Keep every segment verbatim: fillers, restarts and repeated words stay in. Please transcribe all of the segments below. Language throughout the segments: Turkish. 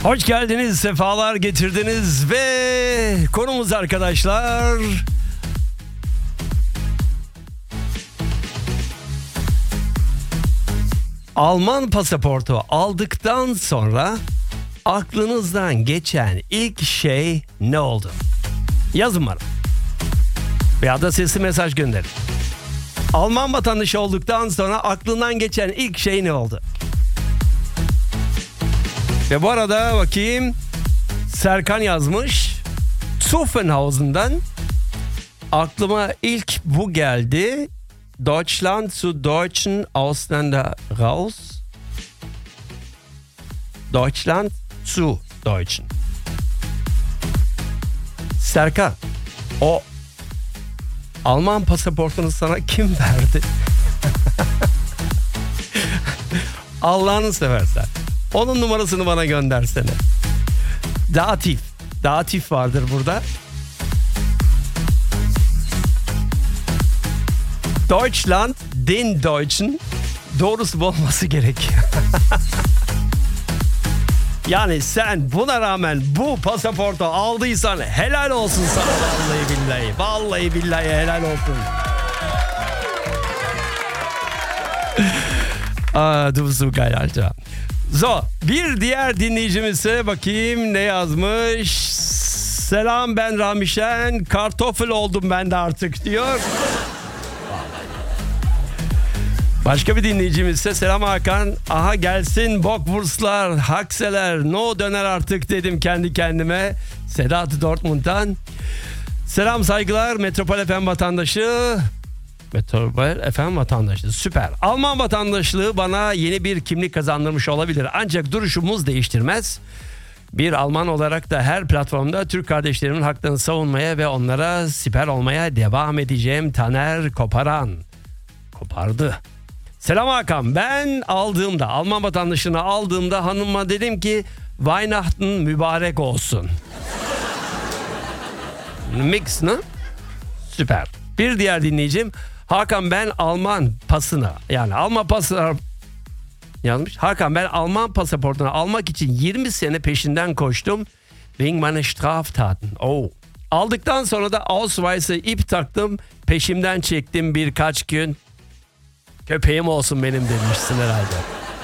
Hoş geldiniz, sefalar getirdiniz ve konumuz arkadaşlar... Alman pasaportu aldıktan sonra aklınızdan geçen ilk şey ne oldu? Yazın bana. Veya da sesli mesaj gönderin. Alman vatandaşı olduktan sonra aklından geçen ilk şey ne oldu? Ve bu arada bakayım, Serkan yazmış. Zuffenhausen'dan aklıma ilk bu geldi. Deutschland zu deutschen Ausländer raus. Deutschland zu Deutschen. Serkan, o Alman pasaportunu sana kim verdi? Allah'ını seversen. Onun numarasını bana göndersene. Datif. Datif vardır burada. Deutschland, den Deutschen. Doğrusu bu olması gerekiyor. Yani sen buna rağmen bu pasaportu aldıysan helal olsun sana, vallahi billahi. Vallahi billahi helal olsun. Aa, du bist so geil, Alter. So, bir diğer dinleyicimize bakayım ne yazmış. Selam, ben Ramişen, kartoffel oldum ben de artık diyor. Başka bir dinleyicimiz ise selam Hakan. Aha gelsin bockwurstlar, hakseler, no döner artık dedim kendi kendime. Sedat Dortmund'dan. Selam saygılar Metropol F M vatandaşı. Metropol F M vatandaşı süper. Alman vatandaşlığı bana yeni bir kimlik kazandırmış olabilir. Ancak duruşumuz değiştirmez. Bir Alman olarak da her platformda Türk kardeşlerimin haklarını savunmaya ve onlara siper olmaya devam edeceğim. Taner Koparan. Kopardı. Selam Hakan, ben aldığımda Alman vatandaşlığını aldığımda hanıma dedim ki Weihnachten mübarek olsun. Mix ne? Süper. Bir diğer dinleyicim Hakan, ben Alman pasına yani Alman pasına yazmış. Hakan, ben Alman pasaportunu almak için yirmi sene peşinden koştum. Wegen meiner Straftaten. Oh. Aldıktan sonra da Ausweis'e ip taktım, peşimden çektim birkaç gün. Köpeğim olsun benim demişsin herhalde.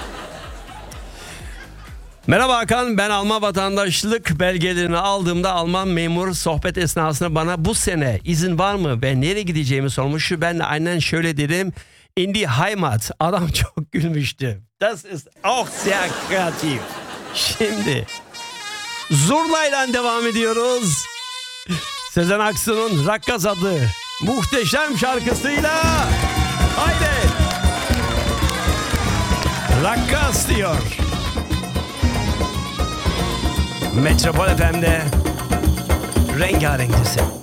Merhaba Hakan, ben Alman vatandaşlık belgelerini aldığımda Alman memur sohbet esnasında bana bu sene izin var mı ve nereye gideceğimi sormuş. Ben de aynen şöyle dedim. In die Heimat. Adam çok gülmüştü. Das ist auch sehr kreativ. Şimdi Zurna'yla devam ediyoruz. Sezen Aksu'nun Rakkas adlı muhteşem şarkısıyla. Haydi. Rakkas diyor. Metropol F M'de rengarenk düzen.